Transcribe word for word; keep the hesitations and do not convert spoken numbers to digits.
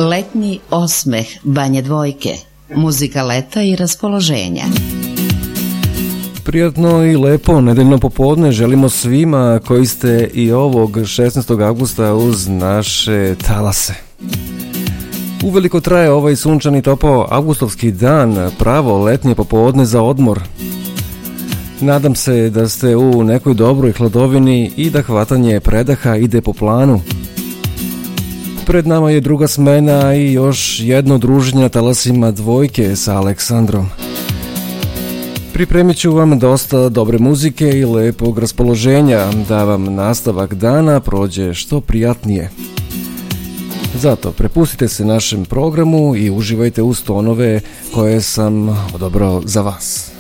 Letnji osmeh Banje Dvojke, muzika leta i raspoloženja. Prijatno i lepo nedeljno popodne želimo svima koji ste i ovog šesnaestog avgusta uz naše talase. Uveliko traje ovaj sunčani topo avgustovski dan, pravo letnje popodne za odmor. Nadam se da ste u nekoj dobroj hladovini i da hvatanje predaha ide po planu. Pred nama je druga smena i još jedno druženje na talasima Dvojke sa Aleksandrom. Pripremit ću vam dosta dobre muzike i lepog raspoloženja da vam nastavak dana prođe što prijatnije. Zato prepustite se našem programu i uživajte uz tonove koje sam odabrao za vas.